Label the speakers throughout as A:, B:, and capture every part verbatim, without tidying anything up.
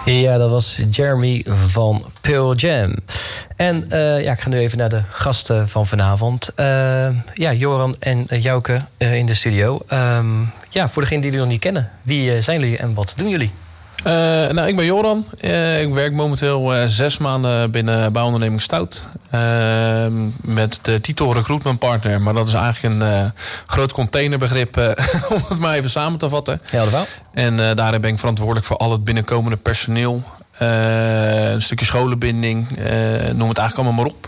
A: Ja, dat was Jeremy van Pearl Jam. En uh, ja, ik ga nu even naar de gasten van vanavond. Uh, ja, Joran en uh, Jouke uh, in de studio. Um, ja, voor degenen die jullie nog niet kennen. Wie uh, zijn jullie en wat doen jullie?
B: Uh, nou, ik ben Joran. Uh, ik werk momenteel uh, zes maanden binnen bouwonderneming Stout. Uh, met de titel recruitment partner. Maar dat is eigenlijk een uh, groot containerbegrip, uh, om het maar even samen te vatten.
A: Ja, dat wel.
B: En uh, daarin ben ik verantwoordelijk voor al het binnenkomende personeel. Uh, een stukje scholenbinding. Uh, noem het eigenlijk allemaal maar op.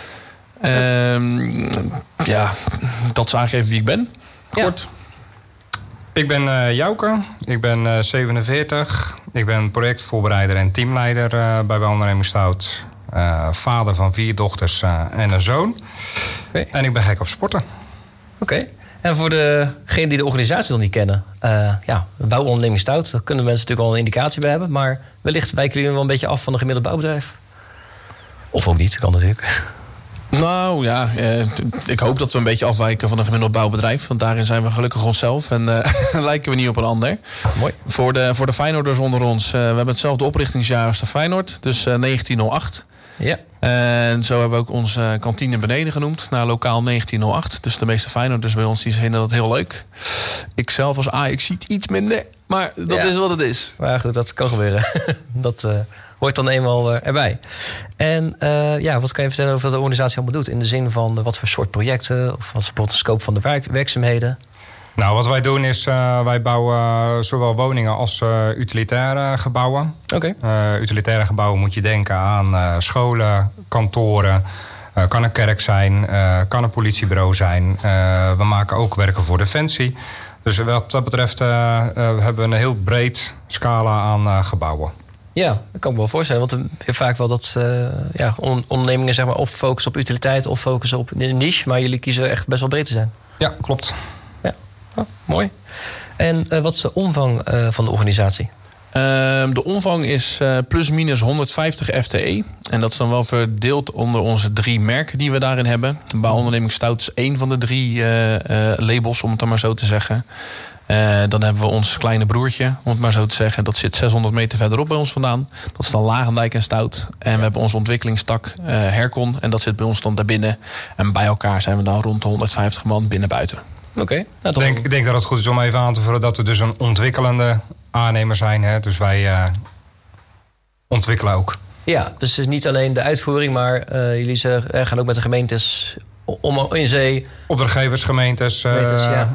B: Uh, ja, dat is eigenlijk even wie ik ben. Kort.
C: Ja. Ik ben uh, Jouke, ik ben uh, zevenenveertig. Ik ben projectvoorbereider en teamleider uh, bij Bouwonderneming Stout. Uh, vader van vier dochters uh, en een zoon.
A: Okay.
C: En ik ben gek op sporten.
A: Oké. Okay. En voor degenen die de organisatie nog niet kennen. Uh, ja, Bouwonderneming Stout, daar kunnen mensen natuurlijk al een indicatie bij hebben. Maar wellicht wijken jullie wel een beetje af van een gemiddeld bouwbedrijf. Of ook niet, kan natuurlijk.
B: Nou ja, eh, ik hoop dat we een beetje afwijken van een gemiddeld bouwbedrijf. Want daarin zijn we gelukkig onszelf en uh, lijken we niet op een ander.
A: Mooi.
B: Voor de, voor de Feyenoorders onder ons, uh, we hebben hetzelfde oprichtingsjaar als de Feyenoord. Dus uh, negentien nul acht.
A: Ja.
B: En zo hebben we ook onze kantine beneden genoemd. Naar lokaal negentien nul acht. Dus de meeste Feyenoorders bij ons die vinden dat heel leuk. Ik zelf als Ajax ziet iets minder. Maar dat ja. is wat het is.
A: Maar goed, dat kan gebeuren. dat... Uh... hoort dan eenmaal uh, erbij. En uh, ja, wat kan je vertellen over wat de organisatie allemaal doet? In de zin van uh, wat voor soort projecten? Of wat is bijvoorbeeld de scope van de werk- werkzaamheden?
C: Nou, wat wij doen is, uh, wij bouwen uh, zowel woningen als uh, utilitaire gebouwen.
A: Oké.
C: Okay. Uh, utilitaire gebouwen moet je denken aan uh, scholen, kantoren. Uh, kan een kerk zijn, uh, kan een politiebureau zijn. Uh, we maken ook werken voor Defensie. Dus wat dat betreft uh, uh, hebben we een heel breed scala aan uh, gebouwen.
A: Ja, dat kan ik me wel voorstellen. Want je hebt vaak wel dat uh, ja, on- ondernemingen zeg maar, of focussen op utiliteit of focussen op een niche. Maar jullie kiezen echt best wel breed te zijn.
C: Ja, klopt.
A: Ja, oh, mooi. En uh, wat is de omvang uh, van de organisatie?
B: Uh, de omvang is uh, plus minus honderdvijftig F T E. En dat is dan wel verdeeld onder onze drie merken die we daarin hebben. Bouwonderneming Stout is één van de drie uh, uh, labels, om het dan maar zo te zeggen. Uh, dan hebben we ons kleine broertje, om het maar zo te zeggen. Dat zit zeshonderd meter verderop bij ons vandaan. Dat is dan Lagendijk en Stout. En we hebben onze ontwikkelingstak uh, Hercon. En dat zit bij ons dan daarbinnen. En bij elkaar zijn we dan rond de honderdvijftig man binnen-buiten.
A: Oké. Okay.
C: Nou, ik, denk, ik denk dat het goed is om even aan te vullen dat we dus een ontwikkelende aannemer zijn. Hè? Dus wij uh, ontwikkelen ook.
A: Ja, dus het is niet alleen de uitvoering, maar uh, jullie ze, uh, gaan ook met de gemeentes om in zee.
C: Opdrachtgevers, gemeentes. Uh,
A: gemeentes ja.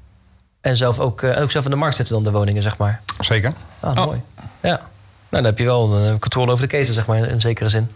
A: En zelf ook, uh, ook zelf in de markt zetten dan de woningen, zeg maar.
C: Zeker.
A: Ah, oh. Mooi. Ja. Nou, dan heb je wel een controle over de keten, zeg maar, in zekere zin.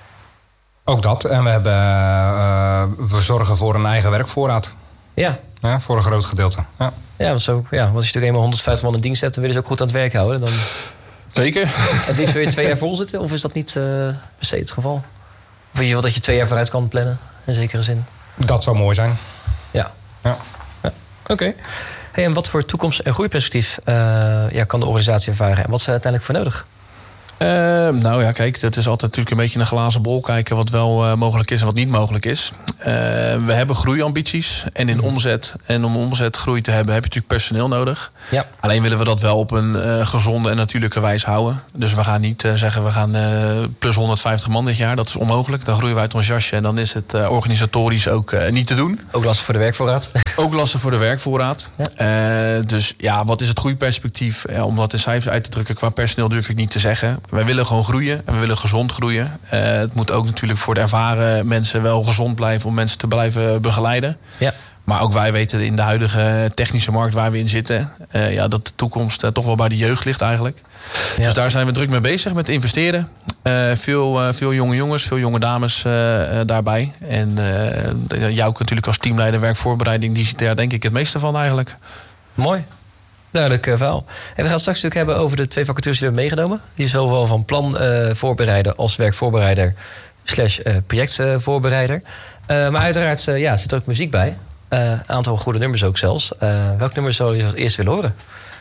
C: Ook dat. En we, hebben, uh, we zorgen voor een eigen werkvoorraad.
A: Ja.
C: Ja, voor een groot gedeelte. Ja,
A: ja, want, zo, ja want als je natuurlijk eenmaal honderdvijftig man in dienst hebt, dan wil je ze ook goed aan het werk houden. Dan...
B: Zeker.
A: Het liefst wil je twee jaar vol zitten, of is dat niet uh, per se het geval? Of in ieder geval dat je twee jaar vooruit kan plannen, in zekere zin?
C: Dat zou mooi zijn.
A: Ja.
C: Ja.
A: ja. Oké. Okay. Hey, en wat voor toekomst- en groeiperspectief uh, ja, kan de organisatie ervaren? En wat is er uiteindelijk voor nodig?
B: Uh, nou ja, kijk, het is altijd natuurlijk een beetje een glazen bol kijken wat wel uh, mogelijk is en wat niet mogelijk is. Uh, we hebben groeiambities en in omzet. En om omzetgroei te hebben heb je natuurlijk personeel nodig.
A: Ja.
B: Alleen willen we dat wel op een uh, gezonde en natuurlijke wijze houden. Dus we gaan niet uh, zeggen we gaan uh, plus honderdvijftig man dit jaar. Dat is onmogelijk. Dan groeien we uit ons jasje en dan is het uh, organisatorisch ook uh, niet te doen.
A: Ook lastig voor de werkvoorraad.
B: Ook lastig voor de werkvoorraad.
A: Ja.
B: Uh, dus ja, wat is het groeiperspectief? Ja, om dat in cijfers uit te drukken qua personeel durf ik niet te zeggen. Wij willen gewoon groeien en we willen gezond groeien. Uh, het moet ook natuurlijk voor de ervaren mensen wel gezond blijven om mensen te blijven begeleiden.
A: Ja.
B: Maar ook wij weten in de huidige technische markt waar we in zitten, uh, ja, dat de toekomst uh, toch wel bij de jeugd ligt eigenlijk. Ja. Dus daar zijn we druk mee bezig met investeren. Uh, veel, uh, veel jonge jongens, veel jonge dames uh, uh, daarbij. En uh, jou natuurlijk als teamleider werkvoorbereiding, die ziet daar denk ik het meeste van eigenlijk.
A: Mooi. Duidelijk uh, verhaal. En we gaan straks natuurlijk hebben over de twee vacatures die we hebben meegenomen. Die is zowel van plan uh, voorbereider als werkvoorbereider slash uh, projectvoorbereider. Uh, uh, maar uiteraard uh, ja, zit er ook muziek bij. Een uh, aantal goede nummers ook zelfs. Uh, welk nummer zou je als eerst willen horen?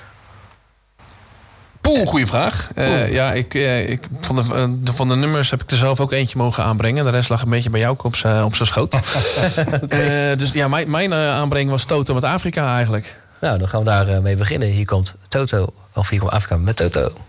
B: Poeh, goede vraag. Uh, ja, ik, uh, ik, van, de, uh, van de nummers heb ik er zelf ook eentje mogen aanbrengen. De rest lag een beetje bij jou op zijn op zijn schoot. Okay. uh, dus ja, mijn, mijn uh, aanbreng was Toto met Afrika eigenlijk.
A: Nou, dan gaan we daar uh, mee beginnen. Hier komt Toto, of hier komt Afrika met Toto.